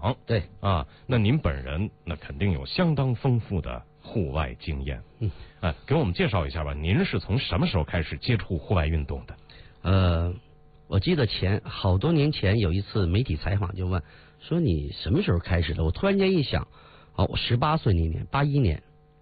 对啊，那您本人那肯定有相当丰富的户外经验。给我们介绍一下吧，您是从什么时候开始接触户外运动的？ 我记得好多年前有一次媒体采访就问说你什么时候开始的？我突然间一想，我18岁那年，81年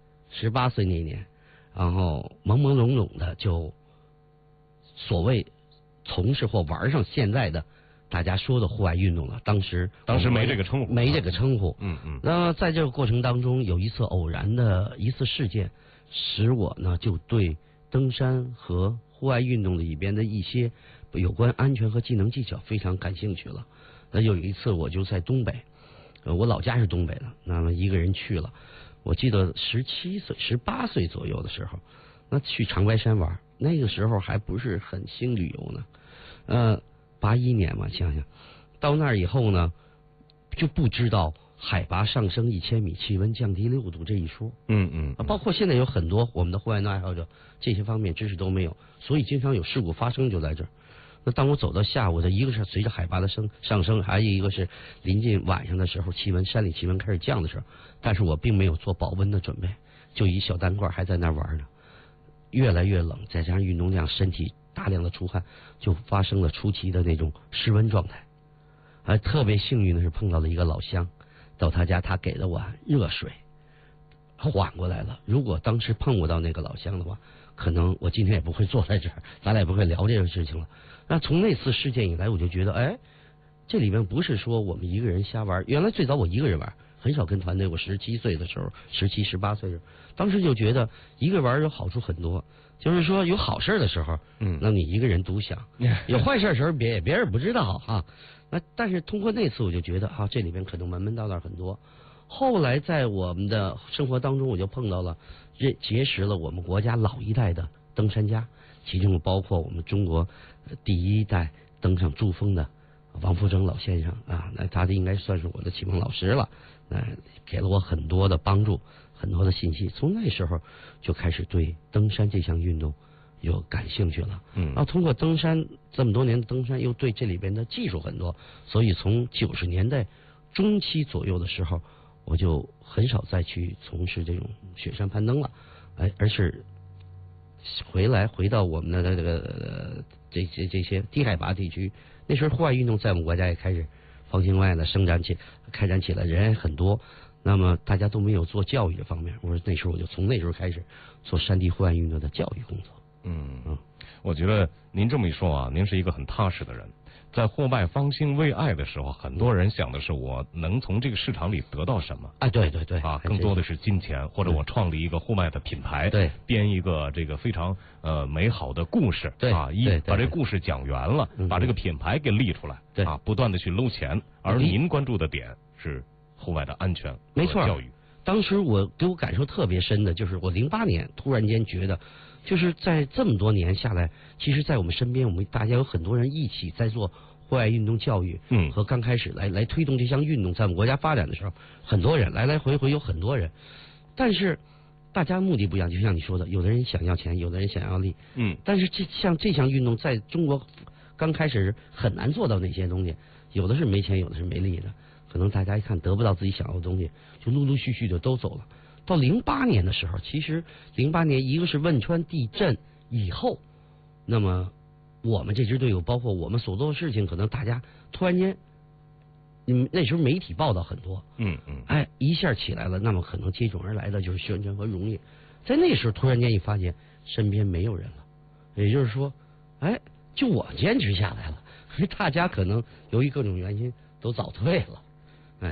，18岁那年，然后朦朦胧胧的就所谓从事或玩上现在的大家说的户外运动了。当时没这个称呼， 没这个称呼。 那么在这个过程当中，有一次偶然的一次事件，使我呢就对登山和户外运动里边的一些有关安全和技能技巧非常感兴趣了。那有一次我就在东北，我老家是东北的，那么一个人去了。我记得17岁、18岁左右的时候，那去长白山玩，那个时候还不是很兴旅游呢。81年嘛，想想到那儿以后呢，就不知道海拔上升1000米，气温降低6度这一说。包括现在有很多我们的户外爱好者，这些方面知识都没有，所以经常有事故发生就在这儿。那当我走到下午的，一个是随着海拔的上升，还有一个是临近晚上的时候，山里气温开始降的时候，但是我并没有做保温的准备，就一小单罐还在那玩呢。越来越冷，再加上运动量，身体大量的出汗，就发生了初期的那种失温状态。还特别幸运的是碰到了一个老乡，到他家他给了我热水，缓过来了。如果当时碰不到那个老乡的话，可能我今天也不会坐在这儿，咱俩也不会聊这个事情了。那从那次事件以来，我就觉得，这里面不是说我们一个人瞎玩。原来最早我一个人玩，很少跟团队。我17岁的时候，17、18岁的时候，当时就觉得一个人玩有好处很多，就是说有好事的时候，那你一个人独享；有坏事的时候，别人不知道哈。那但是通过那次，我就觉得这里面可能门门道道很多。后来在我们的生活当中，我就碰到了结识了我们国家老一代的登山家，其中包括我们中国第一代登上珠峰的王福增老先生啊，那他应该算是我的启蒙老师了，给了我很多的帮助，很多的信息。从那时候就开始对登山这项运动有感兴趣了。通过登山这么多年的登山，又对这里边的技术很多，所以从90年代中期左右的时候，我就很少再去从事这种雪山攀登了，而是回到我们的这个这些低海拔地区。那时候户外运动在我们国家也开始方兴未艾的开展起来，人也很多。那么大家都没有做教育的方面，我就从那时候开始做山地户外运动的教育工作。 我觉得您这么一说啊，您是一个很踏实的人。在户外方兴未艾的时候，很多人想的是我能从这个市场里得到什么对更多的是金钱，或者我创立一个户外的品牌，编一个这个非常美好的故事，把这故事讲圆了，把这个品牌给立出来，不断的去搂钱。而您关注的点是户外的安全和教育。 当时给我感受特别深的就是我08年突然间觉得，就是在这么多年下来，其实在我们身边，我们大家有很多人一起在做户外运动教育，和刚开始来推动这项运动在我们国家发展的时候，很多人来回有很多人，但是大家目的不一样，就像你说的，有的人想要钱，有的人想要利，但是这项运动在中国刚开始很难做到那些东西，有的是没钱，有的是没利的，可能大家一看得不到自己想要的东西，就陆陆续续就都走了。到08年的时候，其实08年一个是汶川地震以后，那么我们这支队伍，包括我们所做的事情，可能大家突然间，那时候媒体报道很多，一下起来了，那么可能接踵而来的就是宣传和荣誉。在那时候突然间一发现身边没有人了，也就是说，就我坚持下来了，大家可能由于各种原因都早退了，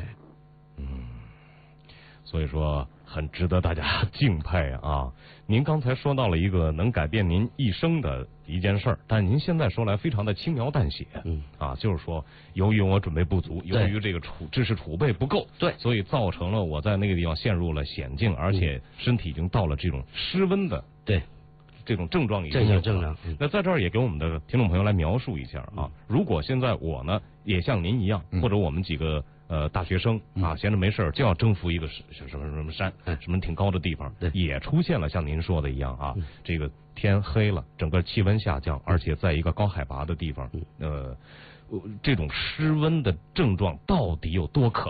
所以说很值得大家敬佩啊！您刚才说到了一个能改变您一生的一件事儿，但您现在说来非常的轻描淡写，就是说，由于我准备不足，由于这个知识储备不够，所以造成了我在那个地方陷入了险境，而且身体已经到了这种失温的这种症状已经有了。那在这儿也给我们的听众朋友来描述一下啊，如果现在我呢也像您一样，或者我们几个大学生闲着没事就要征服一个什么山，什么挺高的地方，也出现了像您说的一样啊，这个天黑了，整个气温下降，而且在一个高海拔的地方，这种失温的症状到底有多可